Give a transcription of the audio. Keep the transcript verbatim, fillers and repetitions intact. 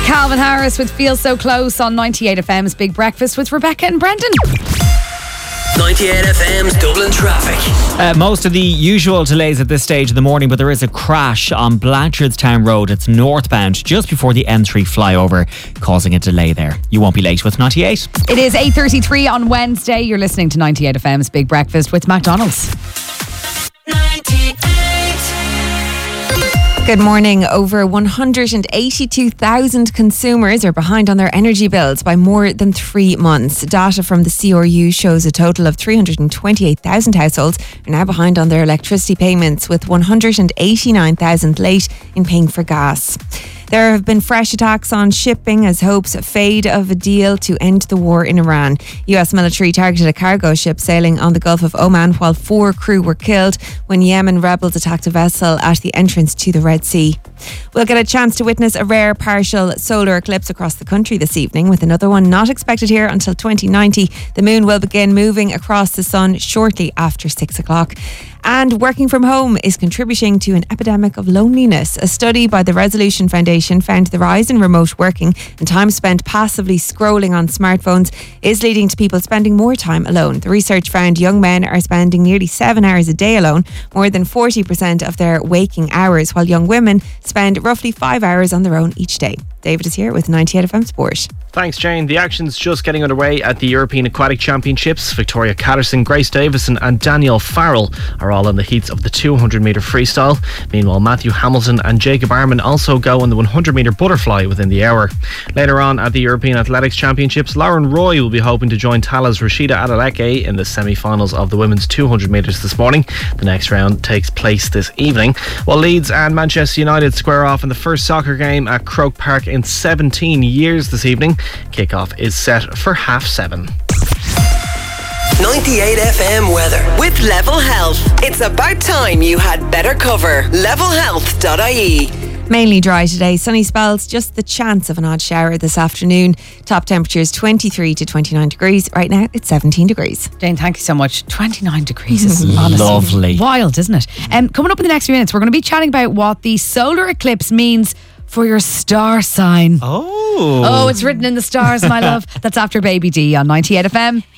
Calvin Harris with Feel So Close on ninety-eight F M's Big Breakfast with Rebecca and Brendan. ninety-eight F M's Dublin traffic. Uh, most of the usual delays at this stage of the morning, but there is a crash on Blanchardstown Road. It's northbound just before the M three flyover, causing a delay there. You won't be late with ninety-eight. It is eight thirty-three on Wednesday. You're listening to ninety-eight F M's Big Breakfast with McDonald's. Good morning. Over one hundred eighty-two thousand consumers are behind on their energy bills by more than three months. Data from the C R U shows a total of three hundred twenty-eight thousand households are now behind on their electricity payments, with one hundred eighty-nine thousand late in paying for gas. There have been fresh attacks on shipping as hopes fade of a deal to end the war in Iran. U S military targeted a cargo ship sailing on the Gulf of Oman, while four crew were killed when Yemen rebels attacked a vessel at the entrance to the Red Sea. We'll get a chance to witness a rare partial solar eclipse across the country this evening, with another one not expected here until twenty ninety. The moon will begin moving across the sun shortly after six o'clock. And working from home is contributing to an epidemic of loneliness. A study by the Resolution Foundation found the rise in remote working and time spent passively scrolling on smartphones is leading to people spending more time alone. The research found young men are spending nearly seven hours a day alone, more than forty percent of their waking hours, while young women spend roughly five hours on their own each day. David is here with ninety-eight F M Sport. Thanks, Jane. The action's just getting underway at the European Aquatic Championships. Victoria Catterson, Grace Davison and Danielle Farrell are all in the heats of the two hundred metre freestyle. Meanwhile, Matthew Hamilton and Jacob Arman also go in the one hundred metre butterfly within the hour. Later on at the European Athletics Championships, Lauren Roy will be hoping to join Tala's Rashida Adeleke in the semi-finals of the women's two hundred metres this morning. The next round takes place this evening, while Leeds and Manchester United square off in the first soccer game at Croke Park in seventeen years this evening. Kickoff is set for half seven. ninety-eight F M weather with Level Health. It's about time you had better cover. level health dot I E. Mainly dry today, sunny spells, just the chance of an odd shower this afternoon. Top temperatures twenty-three to twenty-nine degrees. Right now it's seventeen degrees. Jane, thank you so much. twenty-nine degrees is honestly lovely. Wild, isn't it? Um, coming up in the next few minutes, we're going to be chatting about what the solar eclipse means for your star sign. Oh. Oh, it's written in the stars, my love. That's after Baby D on ninety-eight F M.